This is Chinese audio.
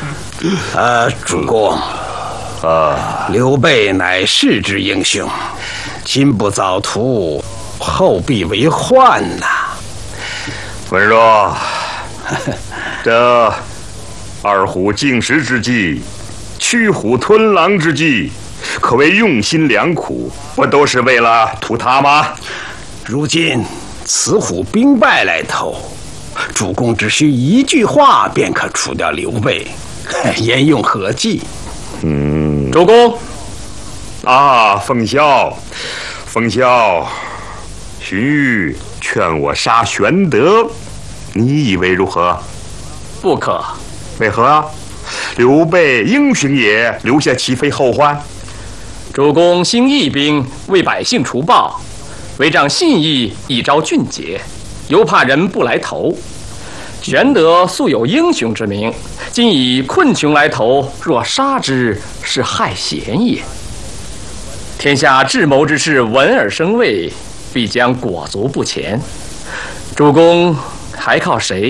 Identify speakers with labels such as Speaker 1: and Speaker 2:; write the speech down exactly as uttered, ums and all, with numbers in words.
Speaker 1: 呃，主公，
Speaker 2: 啊，
Speaker 1: 刘备乃世之英雄，今不早图，后必为患呐。
Speaker 2: 文若，这二虎竞食之计，驱虎吞狼之计，可谓用心良苦，不都是为了图他吗？
Speaker 1: 如今此虎兵败来投，主公只需一句话便可除掉刘备，焉用何计？
Speaker 2: 嗯，
Speaker 3: 主公，
Speaker 2: 啊，奉孝，奉孝，荀彧劝我杀玄德，你以为如何？
Speaker 3: 不可。
Speaker 2: 为何啊？刘备英雄也，留下岂非后患？
Speaker 3: 主公兴义兵，为百姓除暴，为仗信义，以昭俊杰，犹怕人不来投。玄德素有英雄之名，今以困穷来投，若杀之，是害贤也。天下智谋之士闻而生畏，必将裹足不前。主公还靠谁